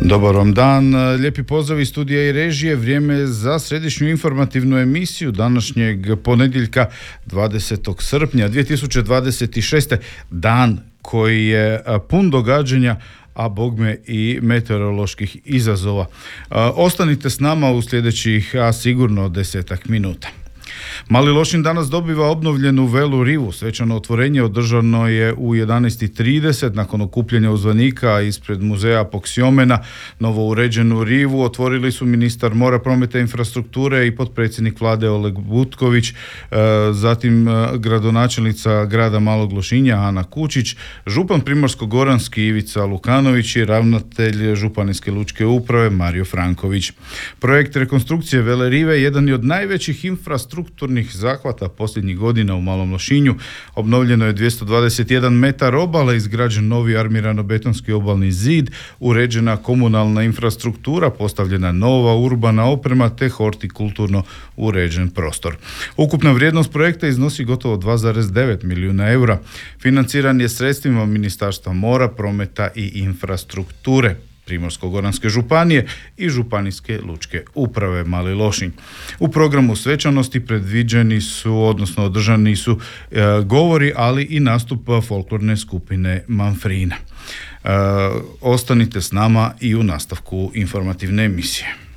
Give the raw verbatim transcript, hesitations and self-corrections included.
Dobar vam dan, lijepi pozdrav iz studija i režije, vrijeme za središnju informativnu emisiju današnjeg ponedjeljka dvadesetog srpnja dvije tisuće dvadeset šeste. Dan koji je pun događanja, a bogme i meteoroloških izazova. Ostanite s nama u sljedećih, a sigurno desetak minuta. Mali Lošinj danas dobiva obnovljenu Velu rivu. Svečano otvorenje održano je u jedanaest i trideset nakon okupljanja uzvanika ispred muzeja Apoksiomena. Novo uređenu rivu otvorili su ministar mora, prometa i infrastrukture i potpredsjednik vlade Oleg Butković, zatim gradonačelnica grada Malog Lošinja Ana Kučić, župan Primorsko-goranski Ivica Lukanović i ravnatelj Županijske lučke uprave Mario Franković. Projekt rekonstrukcije Vele rive jedan je od najvećih infrastrukturnih zahvata posljednjih godina u Malom Lošinju. Obnovljeno je dvjesto dvadeset jedan metar obale, izgrađen novi armirano-betonski obalni zid, uređena komunalna infrastruktura, postavljena nova urbana oprema te hortikulturno uređen prostor. Ukupna vrijednost projekta iznosi gotovo dva zarez devet milijuna eura. Financiran je sredstvima Ministarstva mora, prometa i infrastrukture, Primorsko-goranske županije i Županijske lučke uprave Mali Lošinj. U programu svečanosti predviđeni su, odnosno održani su e, govori, ali i nastup folklorne skupine Manfrina. E, ostanite s nama i u nastavku informativne emisije.